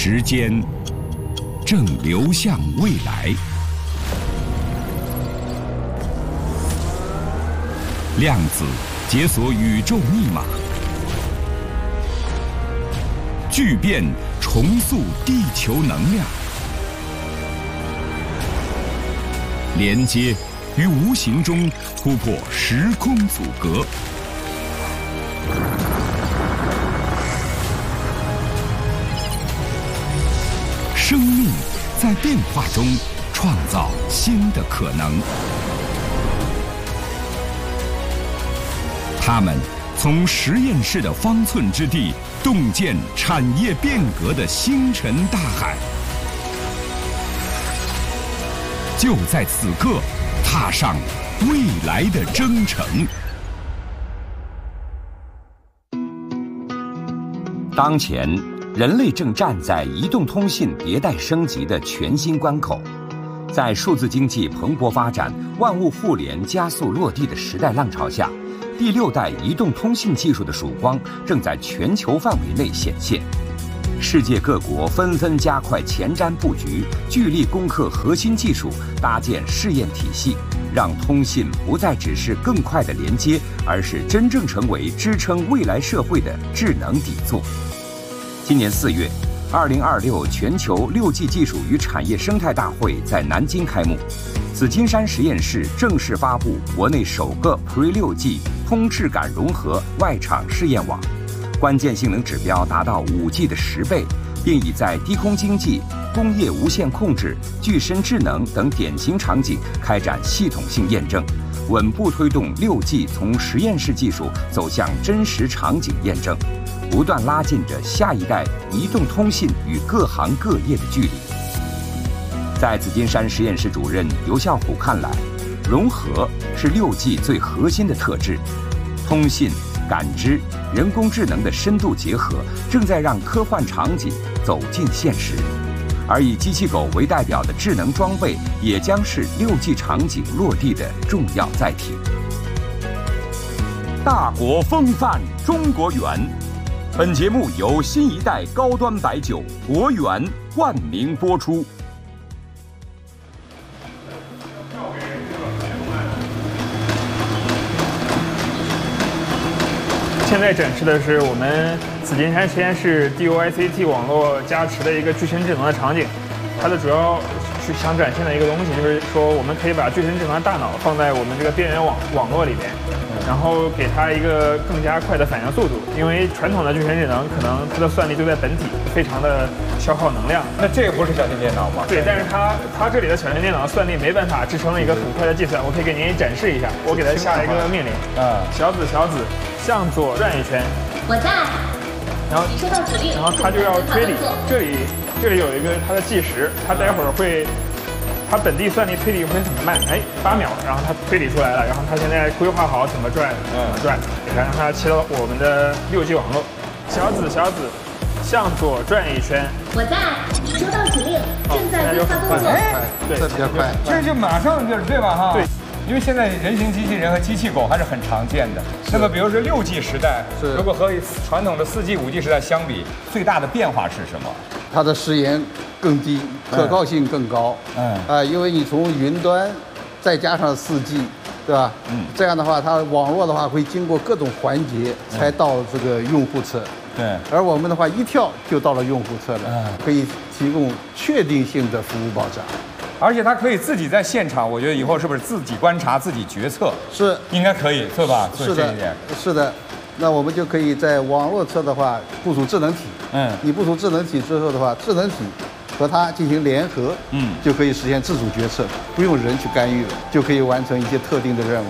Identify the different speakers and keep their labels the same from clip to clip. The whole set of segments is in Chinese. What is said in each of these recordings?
Speaker 1: 时间正流向未来，量子解锁宇宙密码，巨变重塑地球能量，连接于无形中突破时空阻隔。生命在变化中创造新的可能。他们从实验室的方寸之地洞见产业变革的星辰大海，就在此刻踏上未来的征程。当前，人类正站在移动通信迭代升级的全新关口，在数字经济蓬勃发展、万物互联加速落地的时代浪潮下，第6代移动通信技术的曙光正在全球范围内显现。世界各国纷纷加快前瞻布局，聚力攻克核心技术，搭建试验体系，让通信不再只是更快的连接，而是真正成为支撑未来社会的智能底座。今年4月，2026全球6G 技术与产业生态大会在南京开幕，紫金山实验室正式发布国内首个 Pre6G 通质感融合外场试验网，关键性能指标达到5G 的10倍，并已在低空经济、工业无线控制、具身智能等典型场景开展系统性验证，稳步推动6G 从实验室技术走向真实场景验证，不断拉近着下一代移动通信与各行各业的距离。在紫金山实验室主任刘啸虎看来，融合是6G 最核心的特质，通信、感知、人工智能的深度结合，正在让科幻场景走进现实。而以机器狗为代表的智能装备，也将是6G 场景落地的重要载体。大国风范，中国圆。本节目由新一代高端白酒国源冠名播出。
Speaker 2: 现在展示的是我们紫金山实验室 DOICT 网络加持的一个具身智能的场景。它的主要是想展现的一个东西，就是说我们可以把具身智能的大脑放在我们这个边缘网络里边，然后给它一个更加快的反应速度。因为传统的具身智能可能它的算力就在本体，非常的消耗能量。
Speaker 3: 那这个不是小型电脑吗？
Speaker 2: 对，但是它这里的小型电脑算力没办法支撑一个很快的计算。我可以给您展示一下，我给它下一个命令，小子向左转一圈，
Speaker 4: 我在。
Speaker 2: 然后
Speaker 4: 你收到指令，
Speaker 2: 然后它就要推理，这里有一个它的计时，它待会儿会，它本地算力推理会很慢，8秒，然后它推理出来了，然后它现在规划好怎么转，给它让它切到我们的6G 网络。小子向左转一圈，
Speaker 4: 我在。你收到指令，正在规划工作。
Speaker 2: 对，
Speaker 3: 这比较快，
Speaker 5: 这就马上就是对吧？哈，
Speaker 2: 对。
Speaker 5: 因为现在人形机器人和机器狗还是很常见的。那么，比如说6G 时代，如果和传统的4G、5G 时代相比，最大的变化是什么？
Speaker 6: 它的时延更低，可靠性更高。因为你从云端再加上4G，对吧？这样的话，它网络的话会经过各种环节才到这个用户侧。
Speaker 5: 对。
Speaker 6: 而我们的话一跳就到了用户侧了，可以提供确定性的服务保障。
Speaker 5: 而且它可以自己在现场，我觉得以后是不是自己观察、自己决策？
Speaker 6: 是，
Speaker 5: 应该可以，是吧？
Speaker 6: 是的，是的。那我们就可以在网络侧的话部署智能体。你部署智能体之后的话，智能体和它进行联合，就可以实现自主决策，不用人去干预了，就可以完成一些特定的任务。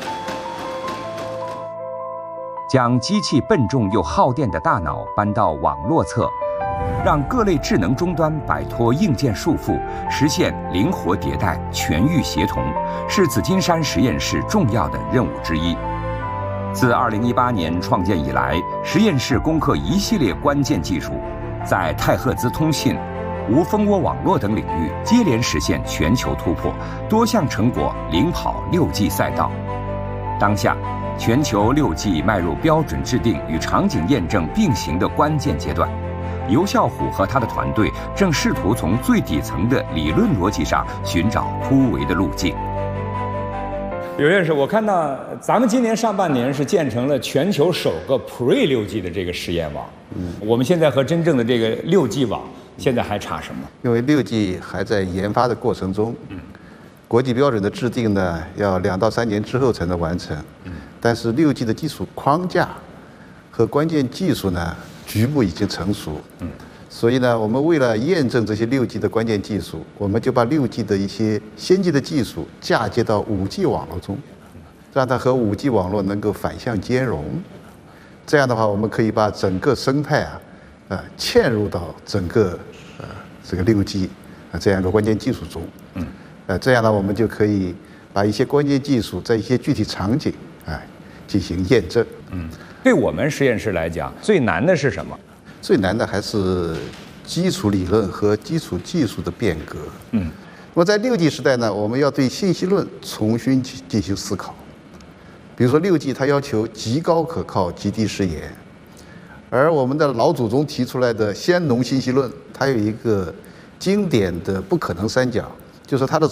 Speaker 1: 将机器笨重又耗电的大脑搬到网络侧，让各类智能终端摆脱硬件束缚，实现灵活迭代、全域协同，是紫金山实验室重要的任务之一。自2018年创建以来，实验室攻克一系列关键技术，在太赫兹通信、无蜂窝网络等领域接连实现全球突破，多项成果领跑6G 赛道。当下，全球6G迈入标准制定与场景验证并行的关键阶段。 尤孝虎和他的团队正试图从最底层的理论逻辑上寻找突围的路径。
Speaker 5: 刘院士，我看到咱们今年上半年是建成了全球首个 Pre-6G 的这个实验网。我们现在和真正的这个6G 网现在还差什么？
Speaker 6: 因为6G 还在研发的过程中，国际标准的制定呢，要2到3年之后才能完成。但是6G 的基础框架和关键技术呢，局部已经成熟。所以呢，我们为了验证这些6G 的关键技术，我们就把6G 的一些先进的技术嫁接到5G 网络中，让它和5G 网络能够反向兼容。这样的话，我们可以把整个生态嵌入到整个这个6G 这样一个关键技术中。这样呢，我们就可以把一些关键技术在一些具体场景进行验证。
Speaker 5: 对我们实验室来讲，最难的是什么？
Speaker 6: 最难的还是基础理论和基础技术的变革。那么在6G 时代呢，我们要对信息论重新进行思考。比如说6G 它要求极高可靠、极低失言，而我们的老祖宗提出来的先农信息论，它有一个经典的不可能三角，就是它的